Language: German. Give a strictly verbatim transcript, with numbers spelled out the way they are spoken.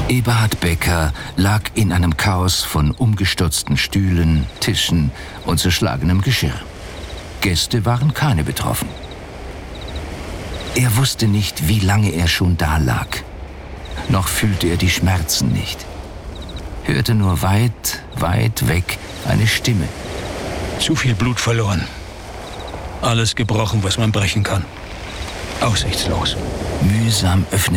Eberhard Becker lag in einem Chaos von umgestürzten Stühlen, Tischen und zerschlagenem Geschirr. Gäste waren keine betroffen. Er wusste nicht, wie lange er schon da lag. Noch fühlte er die Schmerzen nicht. Hörte nur weit, weit weg eine Stimme. Zu viel Blut verloren. Alles gebrochen, was man brechen kann. Aussichtslos. Mühsam öffnete